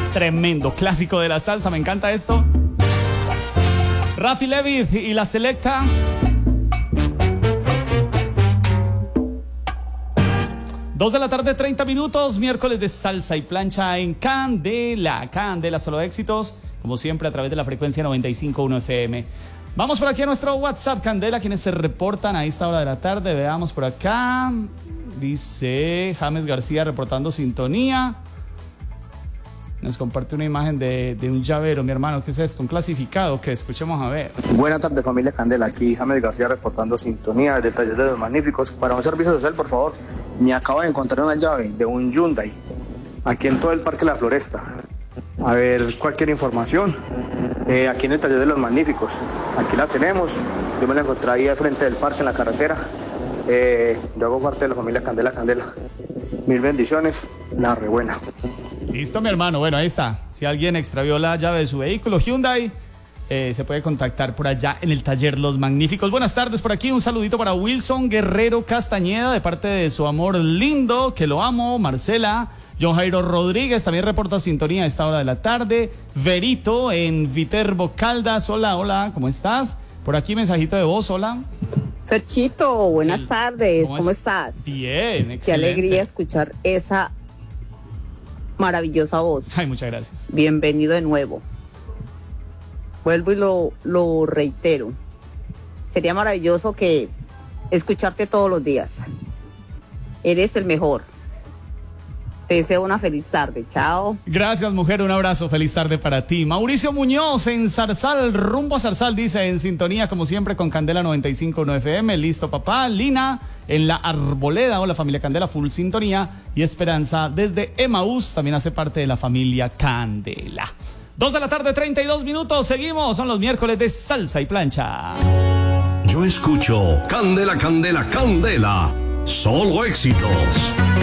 Tremendo, clásico de la salsa, me encanta esto. Rafi Levith y la Selecta. 2 de la tarde, 30 minutos, miércoles de salsa y plancha en Candela. Candela, solo éxitos, como siempre a través de la frecuencia 95.1 FM. Vamos por aquí a nuestro WhatsApp, Candela, quienes se reportan a esta hora de la tarde. Veamos por acá. Dice James García reportando sintonía. Nos comparte una imagen de un llavero, mi hermano. ¿Qué es esto? ¿Un clasificado? ¿Qué? Escuchemos a ver. Buenas tardes, familia Candela. Aquí James García reportando sintonía del taller de los magníficos. Para un servicio social, por favor, me acabo de encontrar una llave de un Hyundai aquí en todo el Parque La Floresta. A ver, cualquier información, aquí en el taller de los magníficos. Aquí la tenemos. Yo me la encontré ahí al frente del parque, en la carretera. Yo hago parte de la familia Candela. Mil bendiciones, la rebuena. Listo, mi hermano. Bueno, ahí está. Si alguien extravió la llave de su vehículo Hyundai, se puede contactar por allá en el taller Los Magníficos. Buenas tardes por aquí. Un saludito para Wilson Guerrero Castañeda de parte de su amor lindo, que lo amo, Marcela. John Jairo Rodríguez también reporta sintonía a esta hora de la tarde. Verito en Viterbo Caldas. Hola, ¿cómo estás? Por aquí mensajito de voz, hola. Ferchito, buenas tardes, ¿cómo estás? Bien, excelente. Qué alegría escuchar esa maravillosa voz. Ay, muchas gracias. Bienvenido de nuevo. Vuelvo y lo reitero. Sería maravilloso que escucharte todos los días. Eres el mejor. Te deseo una feliz tarde, chao. Gracias, mujer, un abrazo, feliz tarde para ti. Mauricio Muñoz en Zarzal, rumbo a Zarzal, dice, en sintonía como siempre con Candela 95.1 FM, listo papá. Lina en La Arboleda, hola familia Candela, full sintonía. Y Esperanza desde Emaús, también hace parte de la familia Candela. 2 de la tarde, 32 minutos, seguimos, son los miércoles de salsa y plancha. Yo escucho Candela, Candela, Candela, solo éxitos.